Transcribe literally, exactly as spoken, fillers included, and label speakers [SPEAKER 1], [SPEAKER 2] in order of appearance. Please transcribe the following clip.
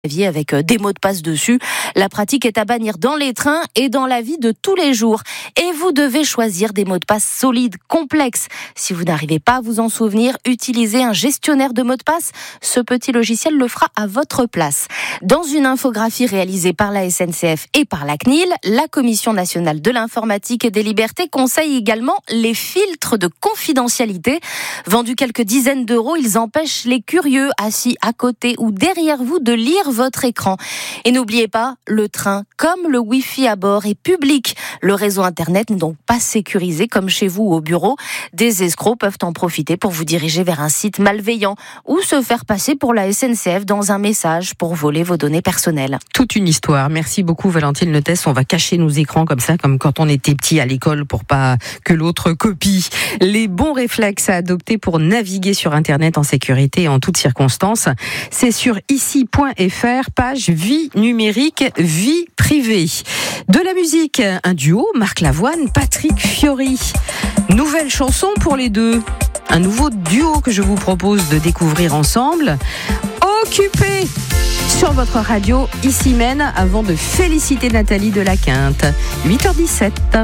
[SPEAKER 1] avec des mots de passe dessus. La pratique est à bannir dans les trains et dans la vie de tous les jours. Et vous devez choisir des mots de passe solides, complexes. Si vous n'arrivez pas à vous en souvenir, utilisez un gestionnaire de mots de passe. Ce petit logiciel le fera à votre place. Dans une infographie réalisée par la S N C F et par la C N I L, la Commission nationale de l'informatique et des libertés conseille également les filtres de confidentialité. Vendus quelques dizaines d'euros, ils empêchent les curieux assis à côté ou derrière vous de lire votre écran. Et n'oubliez pas, le train, comme le Wi-Fi à bord, est public. Le réseau Internet n'est donc pas sécurisé comme chez vous au bureau. Des escrocs peuvent en profiter pour vous diriger vers un site malveillant ou se faire passer pour la S N C F dans un message pour voler vos données personnelles.
[SPEAKER 2] Toute une histoire. Merci beaucoup Valentine Letès. On va cacher nos écrans comme ça, comme quand on était petit à l'école pour pas que l'autre copie. Les bons réflexes à adopter pour naviguer sur Internet en sécurité et en toutes circonstances, c'est sur ici point f r, page vie numérique, vie privée. De la musique, un duo, Marc Lavoine, Patrick Fiori. Nouvelle chanson pour les deux. Un nouveau duo que je vous propose de découvrir ensemble. Occupé sur votre radio, ici même, avant de féliciter Nathalie Delaquinte. huit heures dix-sept.